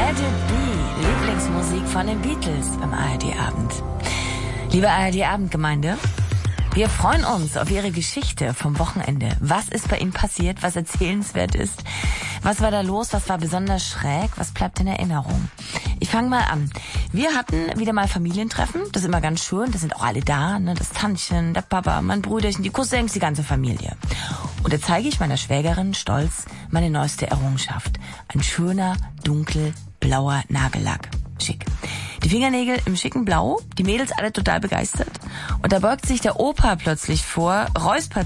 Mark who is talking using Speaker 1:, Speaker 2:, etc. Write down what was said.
Speaker 1: Let It Be, Lieblingsmusik von den Beatles beim ARD-Abend. Liebe ARD-Abendgemeinde, wir freuen uns auf Ihre Geschichte vom Wochenende. Was ist bei Ihnen passiert, was erzählenswert ist? Was war da los, was war besonders schräg, was bleibt in Erinnerung? Ich fange mal an. Wir hatten wieder mal Familientreffen, das ist immer ganz schön, da sind auch alle da, ne? Das Tantchen, der Papa, mein Brüderchen, die Cousins, die ganze Familie. Und da zeige ich meiner Schwägerin stolz meine neueste Errungenschaft. Ein schöner, dunkelblauer Nagellack. Schick. Die Fingernägel im schicken Blau, die Mädels alle total begeistert. Und da beugt sich der Opa plötzlich vor, räuspert